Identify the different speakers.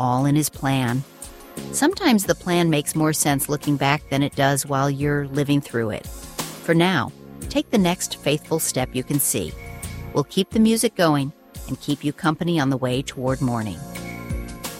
Speaker 1: all in His plan. Sometimes the plan makes more sense looking back than it does while you're living through it. For now, take the next faithful step you can see. We'll keep the music going and keep you company on the way toward morning.